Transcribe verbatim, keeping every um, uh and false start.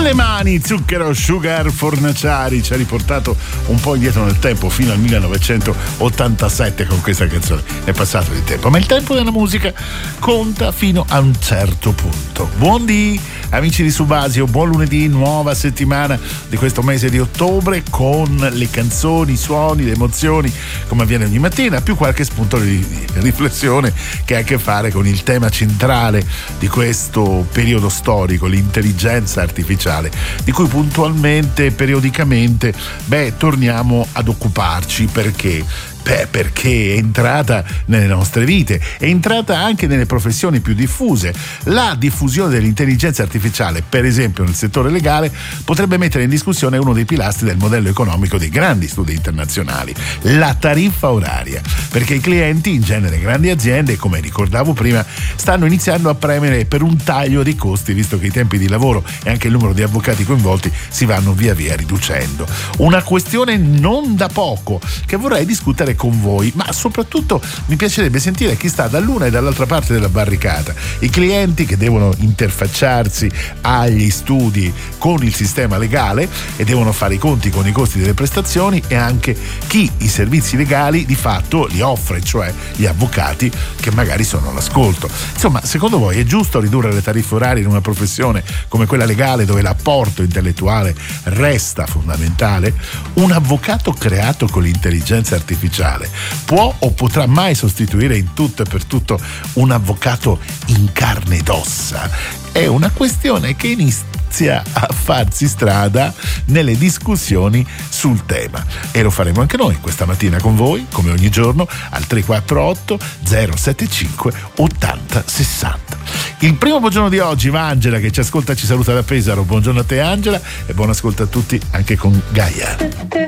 le mani, Zucchero Sugar Fornaciari ci ha riportato un po' indietro nel tempo fino al millenovecentottantasette con questa canzone. È passato il tempo, ma il tempo della musica conta fino a un certo punto. Buondì amici di Subasio, buon lunedì, nuova settimana di questo mese di ottobre con le canzoni, i suoni, le emozioni come avviene ogni mattina, più qualche spunto di riflessione che ha a che fare con il tema centrale di questo periodo storico, l'intelligenza artificiale, di cui puntualmente, periodicamente, beh, torniamo ad occuparci. Perché? Beh, perché è entrata nelle nostre vite, è entrata anche nelle professioni più diffuse. La diffusione dell'intelligenza artificiale, per esempio nel settore legale, potrebbe mettere in discussione uno dei pilastri del modello economico dei grandi studi internazionali, la tariffa oraria, perché i clienti, in genere grandi aziende, come ricordavo prima, stanno iniziando a premere per un taglio dei costi, visto che i tempi di lavoro e anche il numero di avvocati coinvolti si vanno via via riducendo. Una questione non da poco che vorrei discutere con voi, ma soprattutto mi piacerebbe sentire chi sta dall'una e dall'altra parte della barricata, i clienti che devono interfacciarsi agli studi con il sistema legale e devono fare i conti con i costi delle prestazioni, e anche chi i servizi legali di fatto li offre, cioè gli avvocati che magari sono all'ascolto. Insomma, secondo voi è giusto ridurre le tariffe orarie in una professione come quella legale, dove l'apporto intellettuale resta fondamentale? Un avvocato creato con l'intelligenza artificiale può o potrà mai sostituire in tutto e per tutto un avvocato in carne ed ossa? È una questione che inizia a farsi strada nelle discussioni sul tema, e lo faremo anche noi questa mattina con voi, come ogni giorno, al tre quattro otto zero sette cinque ottanta sessanta. Il primo buongiorno di oggi va Angela, che ci ascolta, ci saluta da Pesaro. Buongiorno a te Angela e buon ascolto a tutti anche con Gaia.